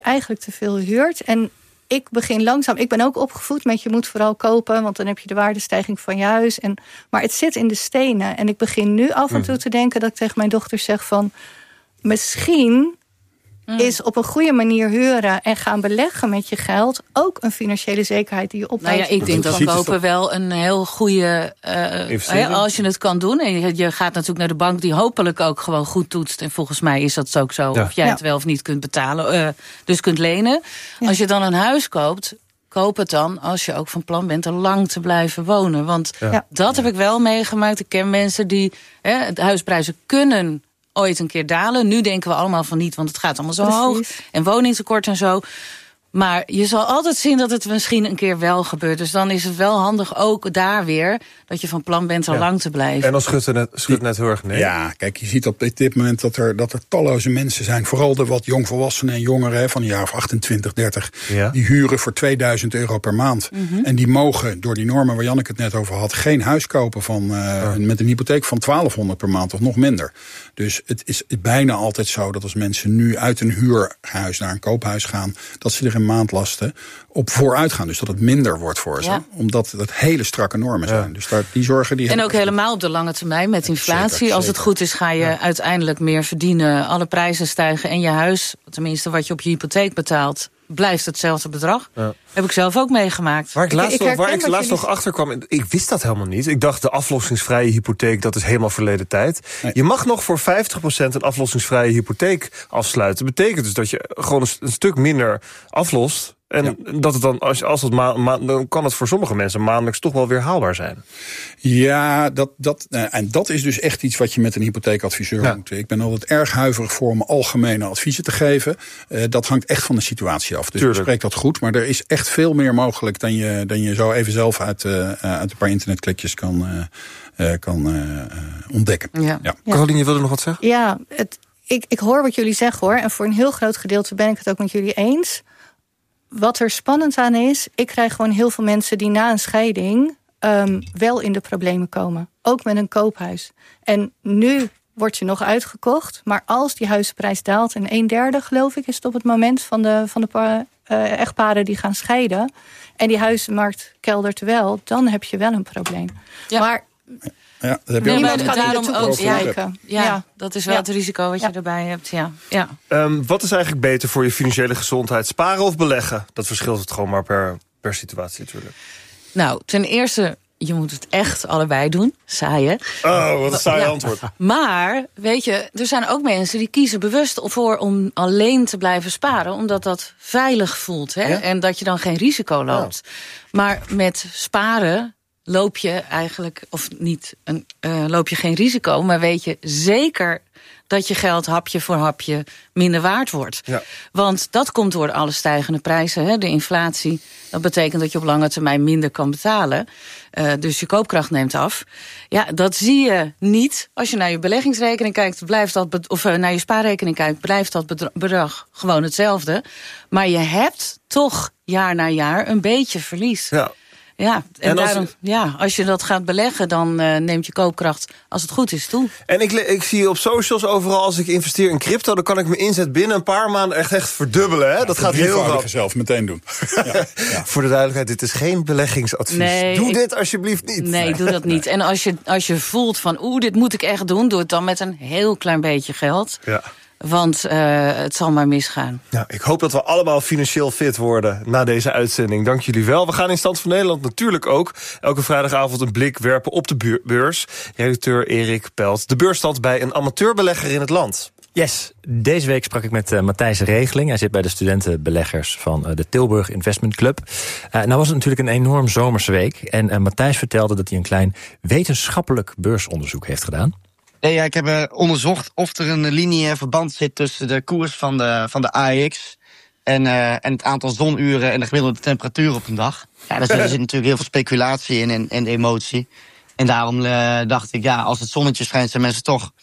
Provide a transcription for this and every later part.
eigenlijk te veel huurt. En ik begin langzaam. Ik ben ook opgevoed met je moet vooral kopen, want dan heb je de waardestijging van je huis. Maar het zit in de stenen. En ik begin nu af en toe te denken dat ik tegen mijn dochter zeg van misschien is op een goede manier huren en gaan beleggen met je geld ook een financiële zekerheid die je opbouwt. Nou ja, ik denk dat kopen wel een heel goede als je het kan doen. En je gaat natuurlijk naar de bank die hopelijk ook gewoon goed toetst. En volgens mij is dat ook zo. Ja. Of jij het wel of niet kunt betalen, dus kunt lenen. Ja. Als je dan een huis koopt, koop het dan als je ook van plan bent er lang te blijven wonen. Want dat heb ik wel meegemaakt. Ik ken mensen die de huisprijzen kunnen ooit een keer dalen. Nu denken we allemaal van niet, want het gaat allemaal zo hoog. En woningtekort en zo. Maar je zal altijd zien dat het misschien een keer wel gebeurt. Dus dan is het wel handig ook daar weer dat je van plan bent er lang te blijven. En dan schudt net heel erg nee. Ja, kijk, je ziet op dit moment dat er talloze mensen zijn. Vooral de wat jongvolwassenen en jongeren van een jaar of 28, 30. Ja. Die huren voor €2000 per maand. Mm-hmm. En die mogen door die normen waar Janneke het net over had geen huis kopen met een hypotheek van $1200 per maand of nog minder. Dus het is bijna altijd zo dat als mensen nu uit een huurhuis naar een koophuis gaan, dat ze er een maandlasten op vooruit gaan. Dus dat het minder wordt voor ze. Omdat dat hele strakke normen zijn. Dus die zorgen die en ook helemaal op de lange termijn met inflatie. Zeker. Als het goed is, ga je uiteindelijk meer verdienen. Alle prijzen stijgen en je huis, tenminste wat je op je hypotheek betaalt, blijft hetzelfde bedrag. Ja. Heb ik zelf ook meegemaakt. Waar ik laatst nog achter kwam, ik wist dat helemaal niet. Ik dacht de aflossingsvrije hypotheek, dat is helemaal verleden tijd. Nee. Je mag nog voor 50% een aflossingsvrije hypotheek afsluiten. Dat betekent dus dat je gewoon een stuk minder aflost. En dat het dan, dan kan het voor sommige mensen maandelijks toch wel weer haalbaar zijn. Ja, en dat is dus echt iets wat je met een hypotheekadviseur moet. Ik ben altijd erg huiverig voor om algemene adviezen te geven. Dat hangt echt van de situatie af. Dus ik spreek dat goed. Maar er is echt veel meer mogelijk dan je zo even zelf uit een paar internetklikjes kan ontdekken. Ja. Caroline, je wilde nog wat zeggen? Ja, ik hoor wat jullie zeggen hoor. En voor een heel groot gedeelte ben ik het ook met jullie eens. Wat er spannend aan is, ik krijg gewoon heel veel mensen die na een scheiding wel in de problemen komen. Ook met een koophuis. En nu wordt je nog uitgekocht. Maar als die huizenprijs daalt en 1/3 geloof ik is het op het moment van de echtparen die gaan scheiden. En die huizenmarkt keldert wel, dan heb je wel een probleem. Ja. Maar ja, dat heb je niemand gaat daarom ook kijken. Ja, dat is wel het risico wat je erbij hebt. Ja. Wat is eigenlijk beter voor je financiële gezondheid? Sparen of beleggen? Dat verschilt het gewoon maar per situatie natuurlijk. Nou, ten eerste, je moet het echt allebei doen. Saai, hè? Oh, wat een saai antwoord. Maar, weet je, er zijn ook mensen die kiezen bewust voor om alleen te blijven sparen, omdat dat veilig voelt. Hè? Ja? En dat je dan geen risico loopt. Ja. Maar met sparen loop je eigenlijk, of niet, loop je geen risico, maar weet je zeker dat je geld hapje voor hapje minder waard wordt. Ja. Want dat komt door alle stijgende prijzen, hè, de inflatie. Dat betekent dat je op lange termijn minder kan betalen. Dus je koopkracht neemt af. Ja, dat zie je niet. Als je naar je beleggingsrekening kijkt, naar je spaarrekening kijkt, blijft dat bedrag gewoon hetzelfde. Maar je hebt toch jaar na jaar een beetje verlies. Ja. Ja, en daarom, als je dat gaat beleggen, dan neemt je koopkracht, als het goed is, toe. En ik zie op socials overal, als ik investeer in crypto, dan kan ik mijn inzet binnen een paar maanden echt verdubbelen. Hè? Ja, dat gaat heel rap. Zelf meteen doen. Ja. Voor de duidelijkheid, dit is geen beleggingsadvies. Nee, doe dit alsjeblieft niet. Nee, doe dat niet. En als je voelt van, dit moet ik echt doen, doe het dan met een heel klein beetje geld. Ja. Want het zal maar misgaan. Nou, ik hoop dat we allemaal financieel fit worden na deze uitzending. Dank jullie wel. We gaan in Stand van Nederland natuurlijk ook elke vrijdagavond een blik werpen op de beurs. Redacteur Erik Pelt. De beursstand bij een amateurbelegger in het land. Yes, deze week sprak ik met Matthijs Regeling. Hij zit bij de studentenbeleggers van de Tilburg Investment Club. Nou was het natuurlijk een enorm zomerse week. En Matthijs vertelde dat hij een klein wetenschappelijk beursonderzoek heeft gedaan. Nee, ik heb onderzocht of er een lineair verband zit tussen de koers van de AEX en het aantal zonuren en de gemiddelde temperatuur op een dag. Ja, daar zit natuurlijk heel veel speculatie in en emotie. En daarom dacht ik, als het zonnetje schijnt, zijn mensen toch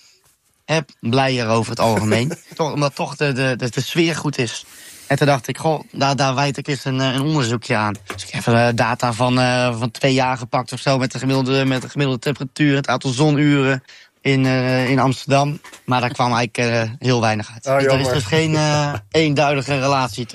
blijer over het algemeen. Omdat toch de sfeer goed is. En toen dacht ik, daar wijd ik eens een onderzoekje aan. Dus ik heb even data van 2 jaar gepakt of zo met de gemiddelde temperatuur, het aantal zonuren in Amsterdam. Maar daar kwam eigenlijk heel weinig uit. Er is dus geen eenduidige relatie tussen.